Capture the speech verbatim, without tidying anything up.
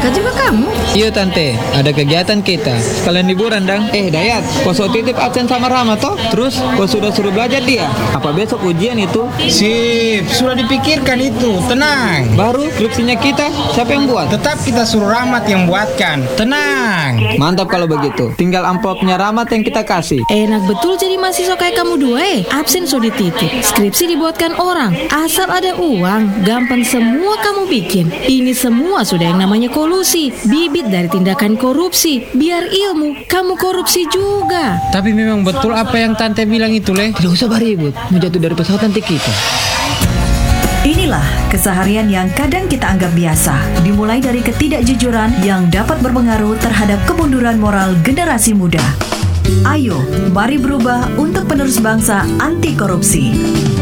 Berangkat juga kamu? Iya tante, ada kegiatan kita. Sekalian liburan dang. Eh Dayat, kau so titip absen sama Rama toh? Terus kau sudah suruh belajar dia? Apa besok ujian itu? Sip, sudah dipikirkan itu, tenang. Baru skripsinya kita, siapa yang buat? Tetap kita suruh Rahmat yang buatkan, tenang. Mantap kalau begitu. Tinggal amplopnya Rahmat yang kita kasih. Enak betul jadi mahasiswa kayak kamu dua eh. Absen so dititip, skripsi dibuatkan orang. Asal ada uang, gampang semua kamu bikin. Ini semua sudah yang namanya kolusi, bibit dari tindakan korupsi. Biar ilmu, kamu korupsi juga. Tapi memang betul apa yang tante bilang itu, Le. Tidak usah beribut, mau jatuh dari pesawat nanti kita. Inilah keseharian yang kadang kita anggap biasa, dimulai dari ketidakjujuran yang dapat berpengaruh terhadap kemunduran moral generasi muda. Ayo, mari berubah untuk penerus bangsa anti korupsi.